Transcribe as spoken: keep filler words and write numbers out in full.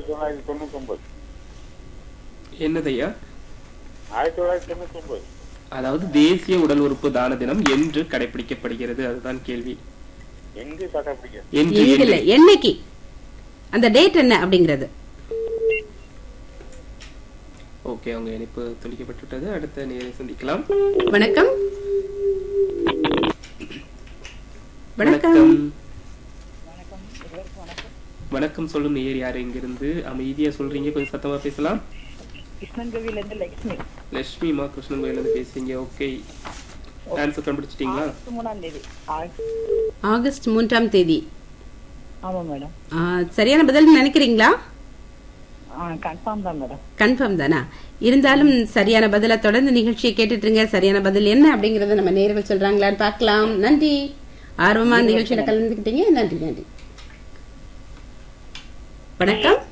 தொள்ளாயிரத்தி தொண்ணூத்தி ஒன்பது. என்னதையா? ஆயிரத்தி தொள்ளாயிரத்தி தொண்ணூத்தி ஒன்பது. அதாவது தேசிய உடல் உறுப்பு தான தினம் என்று கடைபிடிக்கப்படுகிறது, அதுதான் கேள்வி. எங்கு கடைபிடிக்க? எங்கல என்னைக்கு அந்த டேட் என்ன அப்படிங்கிறது. ஓகே, அவங்க இணைப்பு துண்டிக்கப்பட்டுவிட்டது. அடுத்த நேரை சந்திக்கலாம். வணக்கம். வணக்கம். வணக்கம். சொல்லும் நேயர் யாரு? இங்கிருந்து அமைதியா சொல்றீங்க, கொஞ்சம் சத்தமா பேசலாம். கிருஷ்ணன்கோவில இருந்து லட்சுமி. லட்சுமிமா கிருஷ்ணன்கோவில இருந்து பேசுறீங்க. ஓகே, ஆன்சர் கண்டுபிடிச்சிட்டீங்களா? மூணாம் தேதி. ஆகஸ்ட் மூன்றாம் தேதி. ஆமா மேடம். சரியான பதில் நினைக்கிறீங்களா? கன்ஃபார்ம் தான் மேடம். கன்ஃபார்ம் தானா? இருந்தாலும் சரியான பதில தொடர்ந்து நிகழ்ச்சியை கேட்டுட்டு இருங்க. சரியான பதில் என்ன அப்படிங்கறத நம்ம நேயர்கள் சொல்றாங்களான்னு பார்க்கலாம். நன்றி, ஆர்வமா நிகழ்ச்சியில கலந்துக்கிட்டீங்க. நன்றி நன்றி. வணக்கம்.